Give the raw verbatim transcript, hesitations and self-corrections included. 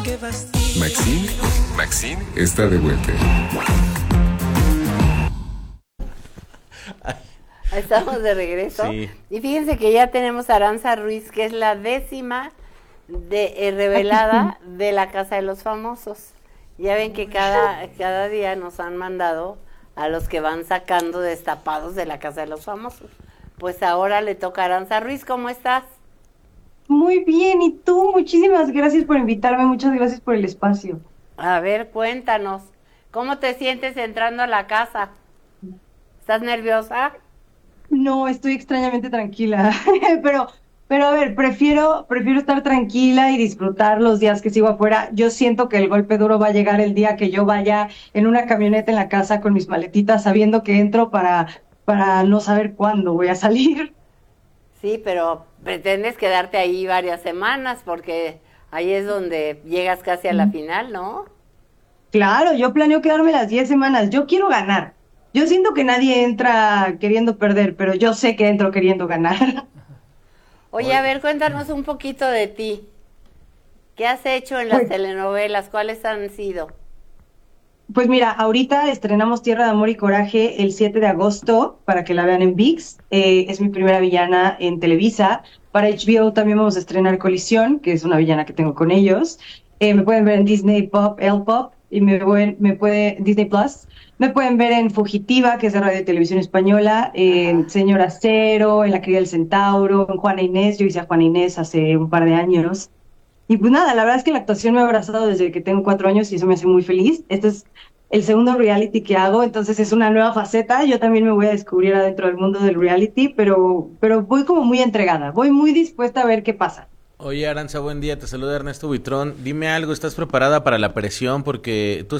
Maxine, Maxine está de vuelta. Estamos de regreso. Sí. Y fíjense que ya tenemos a Aranza Ruiz, que es la décima de, eh, revelada de la Casa de los Famosos. Ya ven que cada, cada día nos han mandado a los que van sacando destapados de la Casa de los Famosos. Pues ahora le toca a Aranza Ruiz. ¿Cómo estás? Muy bien, ¿y tú? Muchísimas gracias por invitarme, muchas gracias por el espacio. A ver, cuéntanos. ¿Cómo te sientes entrando a la casa? ¿Estás nerviosa? No, estoy extrañamente tranquila, pero, pero a ver, prefiero, prefiero estar tranquila y disfrutar los días que sigo afuera. Yo siento que el golpe duro va a llegar el día que yo vaya en una camioneta en la casa con mis maletitas, sabiendo que entro para, para no saber cuándo voy a salir. Sí, pero pretendes quedarte ahí varias semanas porque ahí es donde llegas casi a la final, ¿no? Claro, yo planeo quedarme las diez semanas. Yo quiero ganar. Yo siento que nadie entra queriendo perder, pero yo sé que entro queriendo ganar. Oye, a ver, cuéntanos un poquito de ti. ¿Qué has hecho en las Pues, telenovelas? ¿Cuáles han sido? pues mira, ahorita estrenamos Tierra de Amor y Coraje el siete de agosto para que la vean en ViX. Eh, es mi primera villana en Televisa. Para H B O también vamos a estrenar Colisión, que es una villana que tengo con ellos. Eh, me pueden ver en Disney Pop, L Pop, y me, pueden- me puede Disney Plus. Me pueden ver en Fugitiva, que es de Radio y Televisión Española, en Ajá. Señora Cero, en La Cría del Centauro, en Juana Inés. Yo hice a Juana Inés hace un par de años. Y pues nada, la verdad es que la actuación me ha abrazado desde que tengo cuatro años y eso me hace muy feliz. Este es el segundo reality que hago, entonces es una nueva faceta. Yo también me voy a descubrir adentro del mundo del reality, pero, pero voy como muy entregada, voy muy dispuesta a ver qué pasa. Oye, Aranza, buen día, te saluda Ernesto Buitrón. Dime algo, ¿estás preparada para la presión? Porque tú,